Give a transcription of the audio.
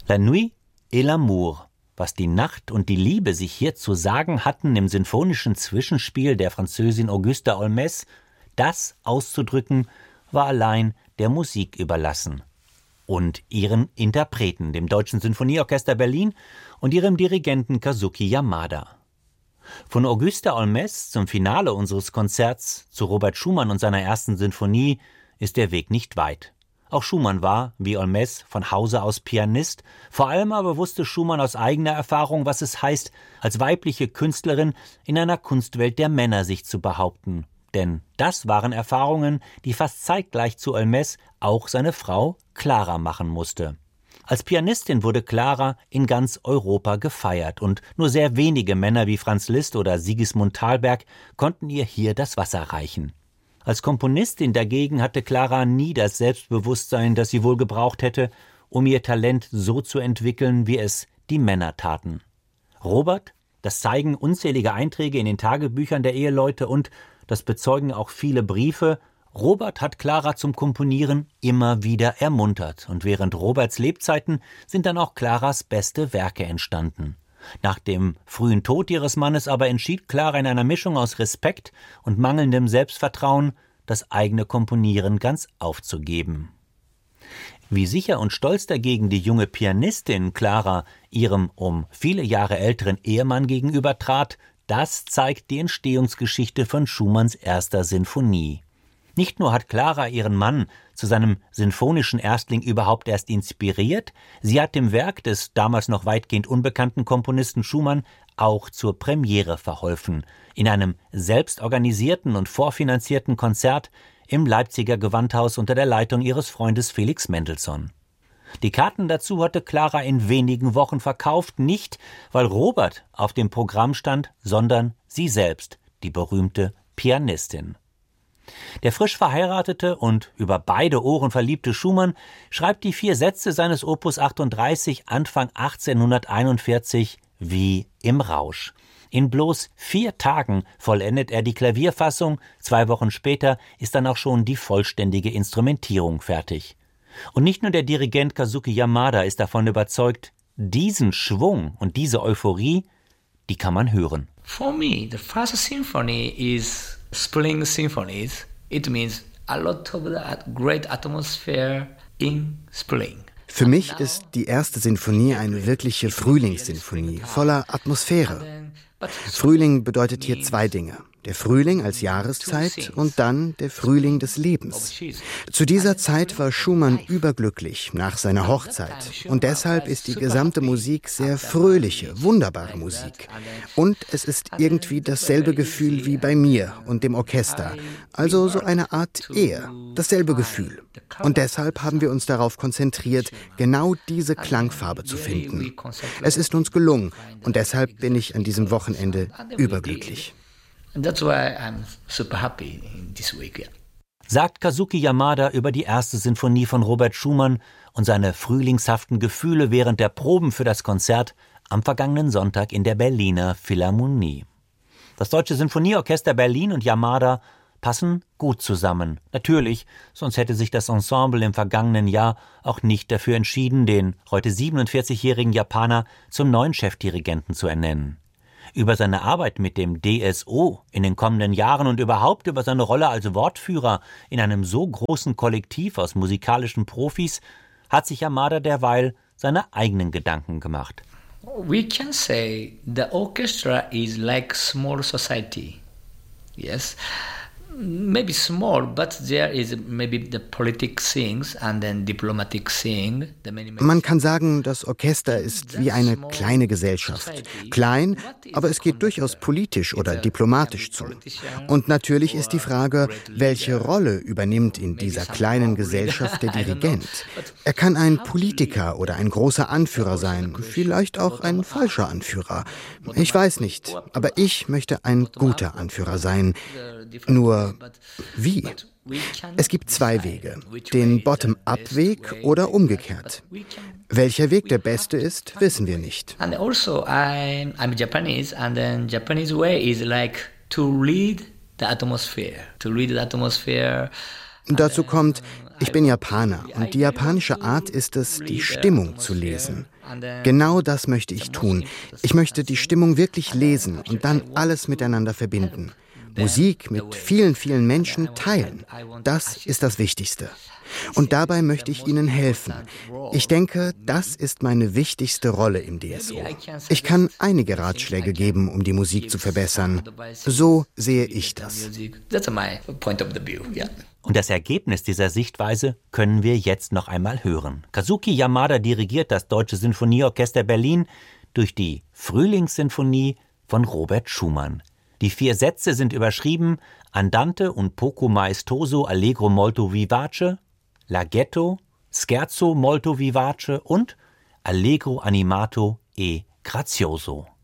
La nuit et l'amour, was die Nacht und die Liebe sich hier zu sagen hatten im sinfonischen Zwischenspiel der Französin Auguste Holmès, das auszudrücken, war allein der Musik überlassen. Und ihren Interpreten, dem Deutschen Sinfonieorchester Berlin und ihrem Dirigenten Kazuki Yamada. Von Auguste Holmès zum Finale unseres Konzerts zu Robert Schumann und seiner ersten Sinfonie ist der Weg nicht weit. Auch Schumann war, wie Holmès, von Hause aus Pianist, vor allem aber wusste Schumann aus eigener Erfahrung, was es heißt, als weibliche Künstlerin in einer Kunstwelt der Männer sich zu behaupten. Denn das waren Erfahrungen, die fast zeitgleich zu Holmès auch seine Frau Clara machen musste. Als Pianistin wurde Clara in ganz Europa gefeiert und nur sehr wenige Männer wie Franz Liszt oder Sigismund Thalberg konnten ihr hier das Wasser reichen. Als Komponistin dagegen hatte Clara nie das Selbstbewusstsein, das sie wohl gebraucht hätte, um ihr Talent so zu entwickeln, wie es die Männer taten. Robert, das zeigen unzählige Einträge in den Tagebüchern der Eheleute und das bezeugen auch viele Briefe, Robert hat Clara zum Komponieren immer wieder ermuntert und während Roberts Lebzeiten sind dann auch Claras beste Werke entstanden. Nach dem frühen Tod ihres Mannes aber entschied Clara in einer Mischung aus Respekt und mangelndem Selbstvertrauen, das eigene Komponieren ganz aufzugeben. Wie sicher und stolz dagegen die junge Pianistin Clara ihrem um viele Jahre älteren Ehemann gegenüber trat, das zeigt die Entstehungsgeschichte von Schumanns erster Sinfonie. Nicht nur hat Clara ihren Mann zu seinem sinfonischen Erstling überhaupt erst inspiriert, sie hat dem Werk des damals noch weitgehend unbekannten Komponisten Schumann auch zur Premiere verholfen, in einem selbst organisierten und vorfinanzierten Konzert im Leipziger Gewandhaus unter der Leitung ihres Freundes Felix Mendelssohn. Die Karten dazu hatte Clara in wenigen Wochen verkauft, nicht weil Robert auf dem Programm stand, sondern sie selbst, die berühmte Pianistin. Der frisch verheiratete und über beide Ohren verliebte Schumann schreibt die 4 Sätze seines Opus 38 Anfang 1841 wie im Rausch. In bloß 4 Tagen vollendet er die Klavierfassung, 2 Wochen später ist dann auch schon die vollständige Instrumentierung fertig. Und nicht nur der Dirigent Kazuki Yamada ist davon überzeugt, diesen Schwung und diese Euphorie, die kann man hören. For me, the first symphony is spring symphonies. It means a lot of great atmosphere in spring. Für mich ist die erste Sinfonie eine wirkliche Frühlingssinfonie, voller Atmosphäre. Frühling bedeutet hier 2 Dinge. Der Frühling als Jahreszeit und dann der Frühling des Lebens. Zu dieser Zeit war Schumann überglücklich nach seiner Hochzeit und deshalb ist die gesamte Musik sehr fröhliche, wunderbare Musik. Und es ist irgendwie dasselbe Gefühl wie bei mir und dem Orchester, also so eine Art Ehe, dasselbe Gefühl. Und deshalb haben wir uns darauf konzentriert, genau diese Klangfarbe zu finden. Es ist uns gelungen und deshalb bin ich an diesem Wochenende überglücklich. And that's why I'm super happy in this week. Yeah. Sagt Kazuki Yamada über die erste Sinfonie von Robert Schumann und seine frühlingshaften Gefühle während der Proben für das Konzert am vergangenen Sonntag in der Berliner Philharmonie. Das Deutsche Sinfonieorchester Berlin und Yamada passen gut zusammen. Natürlich, sonst hätte sich das Ensemble im vergangenen Jahr auch nicht dafür entschieden, den heute 47-jährigen Japaner zum neuen Chefdirigenten zu ernennen. Über seine Arbeit mit dem DSO in den kommenden Jahren und überhaupt über seine Rolle als Wortführer in einem so großen Kollektiv aus musikalischen Profis hat sich Yamada derweil seine eigenen Gedanken gemacht. We can say the orchestra is like small society. Yes. Maybe small, but there is maybe the politic things and then diplomatic thing. Man kann sagen, das Orchester ist wie eine kleine Gesellschaft. Klein, aber es geht durchaus politisch oder diplomatisch zu. Und natürlich ist die Frage, welche Rolle übernimmt in dieser kleinen Gesellschaft der Dirigent? Er kann ein Politiker oder ein großer Anführer sein, vielleicht auch ein falscher Anführer. Ich weiß nicht, aber ich möchte ein guter Anführer sein. Nur wie? Es gibt 2 Wege, den Bottom-up-Weg oder umgekehrt. Welcher Weg der beste ist, wissen wir nicht. And also I'm Japanese and then Japanese way is like to lead the atmosphere. Dazu kommt, Ich bin Japaner und die japanische Art ist es, die Stimmung zu lesen. Genau das möchte ich tun. Ich möchte die Stimmung wirklich lesen und dann alles miteinander verbinden. Musik mit vielen, vielen Menschen teilen. Das ist das Wichtigste. Und dabei möchte ich Ihnen helfen. Ich denke, das ist meine wichtigste Rolle im DSO. Ich kann einige Ratschläge geben, um die Musik zu verbessern. So sehe ich das. Und das Ergebnis dieser Sichtweise können wir jetzt noch einmal hören. Kazuki Yamada dirigiert das Deutsche Sinfonieorchester Berlin durch die Frühlingssinfonie von Robert Schumann. Die 4 Sätze sind überschrieben: Andante un poco maestoso allegro molto vivace, Larghetto, Scherzo molto vivace und Allegro animato e grazioso.